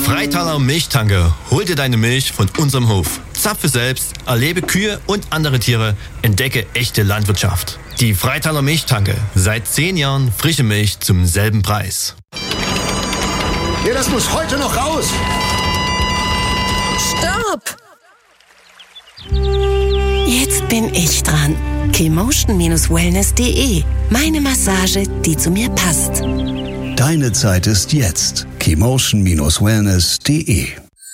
Freitaler Milchtanke. Hol dir deine Milch von unserem Hof. Zapfe selbst, erlebe Kühe und andere Tiere, entdecke echte Landwirtschaft. Die Freitaler Milchtanke. Seit 10 Jahren frische Milch zum selben Preis. Ja, das muss heute noch raus. Stopp! Jetzt bin ich dran. Keymotion-wellness.de. Meine Massage, die zu mir passt. Deine Zeit ist jetzt. Keymotion-wellness.de.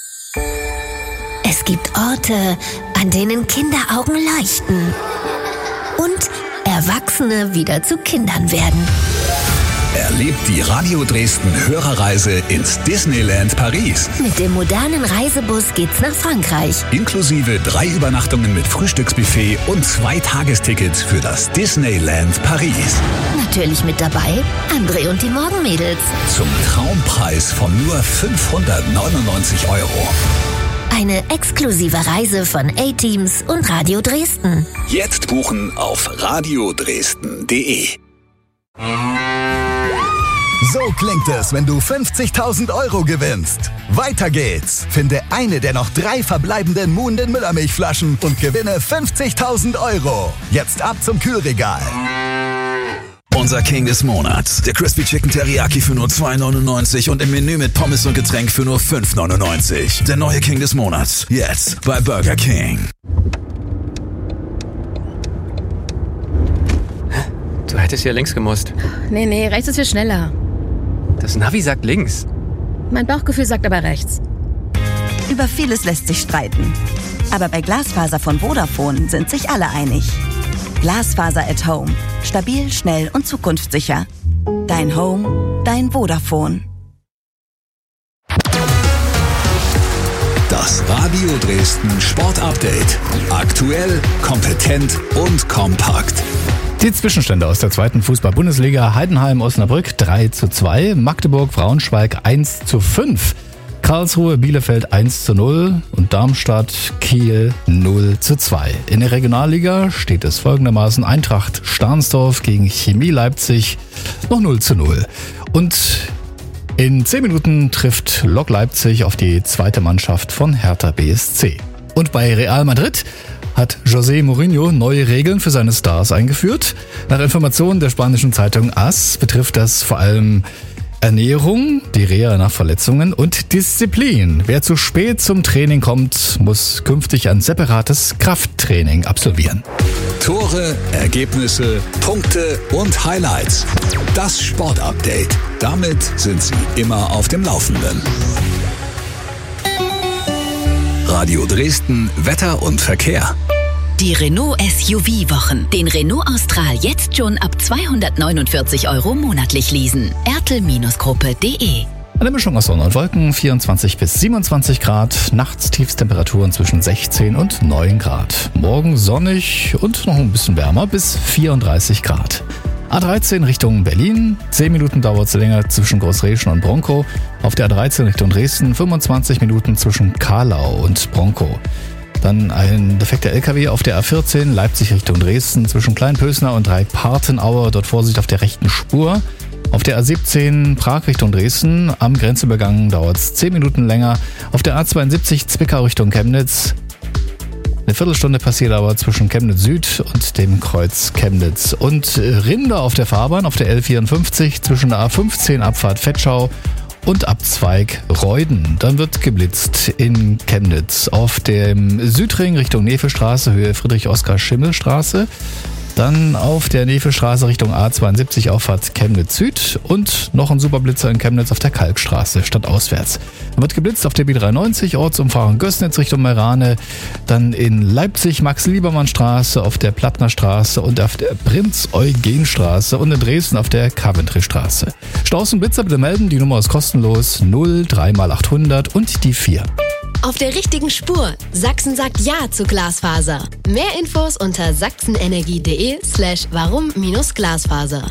Es gibt Orte, an denen Kinderaugen leuchten und Erwachsene wieder zu Kindern werden. Erlebt die Radio Dresden Hörerreise ins Disneyland Paris. Mit dem modernen Reisebus geht's nach Frankreich. Inklusive 3 Übernachtungen mit Frühstücksbuffet und 2 Tagestickets für das Disneyland Paris. Natürlich mit dabei André und die Morgenmädels. Zum Traumpreis von nur 599 €. Eine exklusive Reise von A-Teams und Radio Dresden. Jetzt buchen auf radiodresden.de. So klingt es, wenn du 50.000 € gewinnst. Weiter geht's. Finde eine der noch 3 verbleibenden Muhnden Müllermilchflaschen und gewinne 50.000 €. Jetzt ab zum Kühlregal. Unser King des Monats. Der Crispy Chicken Teriyaki für nur 2,99 und im Menü mit Pommes und Getränk für nur 5,99. Der neue King des Monats. Jetzt bei Burger King. Du hättest hier links gemusst. Nee, rechts ist viel schneller. Das Navi sagt links. Mein Bauchgefühl sagt aber rechts. Über vieles lässt sich streiten. Aber bei Glasfaser von Vodafone sind sich alle einig. Glasfaser at Home. Stabil, schnell und zukunftssicher. Dein Home, dein Vodafone. Das Radio Dresden Sport Update. Aktuell, kompetent und kompakt. Die Zwischenstände aus der 2. Fußball-Bundesliga: Heidenheim-Osnabrück 3:2, Magdeburg-Braunschweig 1:5, Karlsruhe Bielefeld 1:0 und Darmstadt-Kiel 0:2. In der Regionalliga steht es folgendermaßen: Eintracht Stahnsdorf gegen Chemie Leipzig noch 0:0. Und in 10 Minuten trifft Lok Leipzig auf die zweite Mannschaft von Hertha BSC. Und bei Real Madrid hat José Mourinho neue Regeln für seine Stars eingeführt. Nach Informationen der spanischen Zeitung AS betrifft das vor allem Ernährung, die Reha nach Verletzungen und Disziplin. Wer zu spät zum Training kommt, muss künftig ein separates Krafttraining absolvieren. Tore, Ergebnisse, Punkte und Highlights. Das Sportupdate. Damit sind Sie immer auf dem Laufenden. Radio Dresden, Wetter und Verkehr. Die Renault SUV-Wochen. Den Renault Austral jetzt schon ab 249 € monatlich leasen. ertel-gruppe.de. Eine Mischung aus Sonne und Wolken, 24 bis 27 Grad, nachts Tiefstemperaturen zwischen 16 und 9 Grad. Morgen sonnig und noch ein bisschen wärmer bis 34 Grad. A13 Richtung Berlin, 10 Minuten dauert es länger zwischen Großreschen und Bronkow. Auf der A13 Richtung Dresden 25 Minuten zwischen Kahlau und Bronkow. Dann ein defekter LKW auf der A14 Leipzig Richtung Dresden zwischen Kleinpösner und Dreipartenauer. Dort Vorsicht auf der rechten Spur. Auf der A17 Prag Richtung Dresden am Grenzübergang dauert es 10 Minuten länger. Auf der A72 Zwickau Richtung Chemnitz. Eine Viertelstunde passiert aber zwischen Chemnitz Süd und dem Kreuz Chemnitz. Und Rinder auf der Fahrbahn auf der L54 zwischen der A15 Abfahrt Vetschau und Abzweig Reuden. Dann wird geblitzt in Chemnitz auf dem Südring Richtung Nefelstraße, Höhe Friedrich-Oskar-Schimmel-Straße. Dann auf der Nefelstraße Richtung A72 Auffahrt Chemnitz Süd und noch ein Superblitzer in Chemnitz auf der Kalkstraße stadtauswärts. Dann wird geblitzt auf der B93 Ortsumfahrung Gößnitz Richtung Meerane, dann in Leipzig Max-Liebermann-Straße, auf der Plattnerstraße und auf der Prinz-Eugen-Straße und in Dresden auf der Coventry-Straße. Staus und Blitzer bitte melden, die Nummer ist kostenlos 03 mal 800 und die 4. Auf der richtigen Spur. Sachsen sagt Ja zu Glasfaser. Mehr Infos unter sachsenenergie.de/warum-Glasfaser.